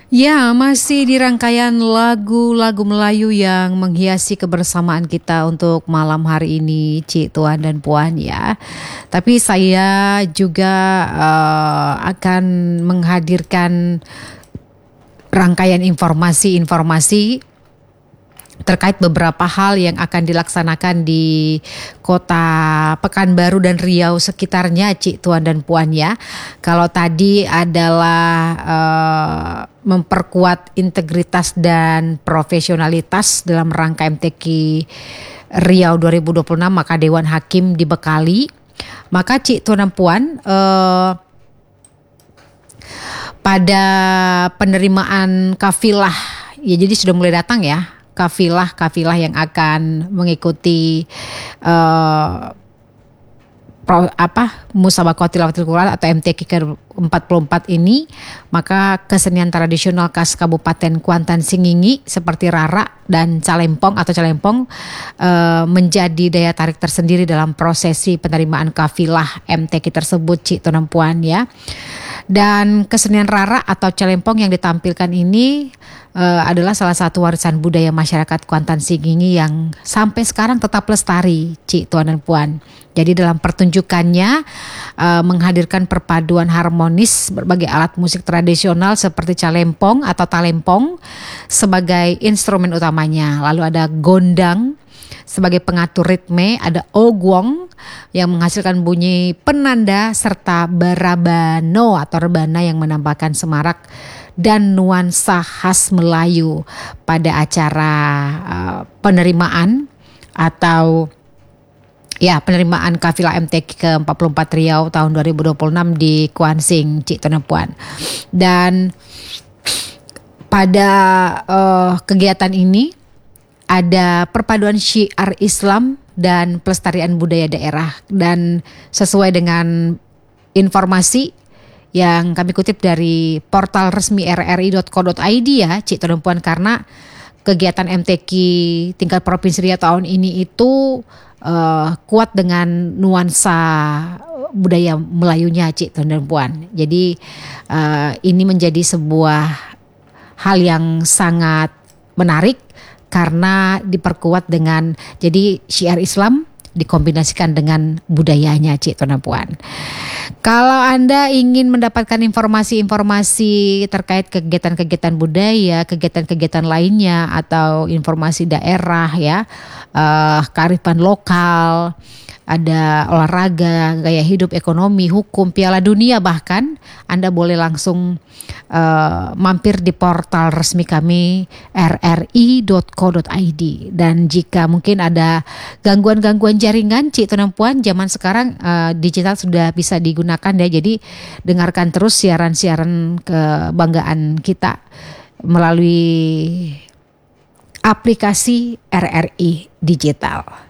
Ya, masih di rangkaian lagu-lagu Melayu yang menghiasi kebersamaan kita untuk malam hari ini, Cik Tuan dan Puan ya. Tapi saya juga akan menghadirkan rangkaian informasi-informasi terkait beberapa hal yang akan dilaksanakan di kota Pekanbaru dan Riau sekitarnya, Cik Tuan dan Puan ya. Kalau tadi adalah memperkuat integritas dan profesionalitas dalam rangka MTQ Riau 2026, maka Dewan Hakim dibekali. Maka Cik Tuan dan Puan, pada penerimaan kafilah, ya jadi sudah mulai datang ya kafilah yang akan mengikuti Musabaqah Tilawatil Quran atau MTQ ke-44 ini. Maka kesenian tradisional khas Kabupaten Kuantan Singingi seperti Rara dan Calempong menjadi daya tarik tersendiri dalam prosesi penerimaan kafilah MTQ tersebut, Cik Tuan Puan ya. Dan kesenian Rara atau Calempong yang ditampilkan ini adalah salah satu warisan budaya masyarakat Kuantan Singingi yang sampai sekarang tetap lestari, Cik Tuan dan Puan. Jadi dalam pertunjukannya menghadirkan perpaduan harmonis berbagai alat musik tradisional seperti calempong atau talempong sebagai instrumen utamanya. Lalu ada gondang sebagai pengatur ritme, ada ogwong yang menghasilkan bunyi penanda, serta barabano atau rebana yang menambahkan semarak dan nuansa khas Melayu pada acara penerimaan atau penerimaan kafilah MTQ ke-44 Riau tahun 2026 di Kuansing, Cik Tuan Puan. Dan pada kegiatan ini ada perpaduan syiar Islam dan pelestarian budaya daerah. Dan sesuai dengan informasi yang kami kutip dari portal resmi rri.co.id ya, Cik Tuan Puan, karena kegiatan MTQ tingkat provinsi Riau tahun ini itu kuat dengan nuansa budaya Melayunya, Cik Tuan dan Puan. Jadi ini menjadi sebuah hal yang sangat menarik karena diperkuat dengan jadi syiar Islam dikombinasikan dengan budayanya, Cik Tuan dan Puan. Kalau Anda ingin mendapatkan informasi-informasi terkait kegiatan-kegiatan budaya, kegiatan-kegiatan lainnya atau informasi daerah ya, kearifan lokal, ada olahraga, gaya hidup, ekonomi, hukum, Piala Dunia bahkan, Anda boleh langsung mampir di portal resmi kami rri.co.id. Dan jika mungkin ada gangguan-gangguan jaringan, Cik Tuan dan Puan, zaman sekarang digital sudah bisa digunakan ya. Jadi dengarkan terus siaran-siaran kebanggaan kita melalui aplikasi RRI Digital.